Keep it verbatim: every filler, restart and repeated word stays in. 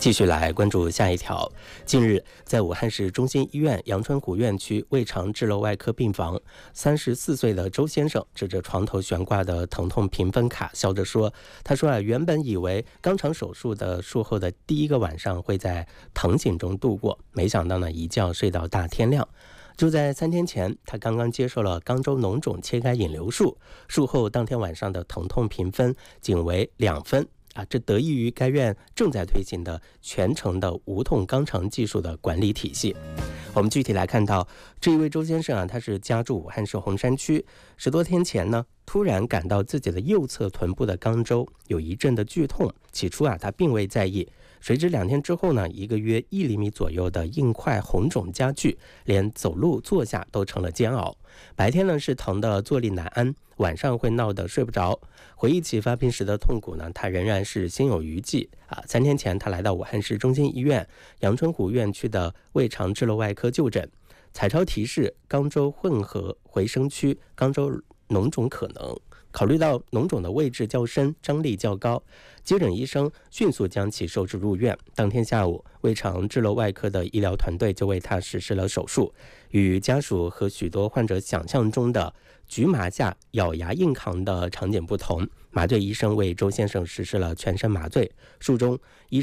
继续来关注下一条。近日，在武汉市中心医院阳春湖院区胃肠痔瘘外科病房，三十四岁的周先生指着床头悬挂的疼痛评分卡，笑着说：“他说啊，原本以为肛肠手术的术后的第一个晚上会在疼醒中度过，没想到呢，一觉睡到大天亮。”就在三天前，他刚刚接受了肛周脓肿切开引流术，术后当天晚上的疼痛评分仅为两分。啊，这得益于该院正在推行的全程的无痛肛肠技术的管理体系。我们具体来看到，这一位周先生啊，他是家住武汉市洪山区，十多天前呢，突然感到自己的右侧臀部的肛周有一阵的剧痛，起初啊，他并未在意。谁知两天之后呢，一个约一厘米左右的硬块红肿加剧，连走路坐下都成了煎熬。白天呢是疼得坐立难安，晚上会闹得睡不着。回忆起发病时的痛苦呢，他仍然是心有余悸啊。三天前，他来到武汉市中心医院阳春湖院区的胃肠痔瘘外科就诊，彩超提示肛周混合回声区肛周脓肿可能。考虑到脓肿的位置较深，张力较高，接诊医生迅速将其收治入院。当天下午，胃肠痔瘘外科的医疗团队就为他实施了手术。与家属和许多患者想象中的局麻下咬牙硬扛的场景不同，麻醉医生为周先生实施了全身麻醉。术中，医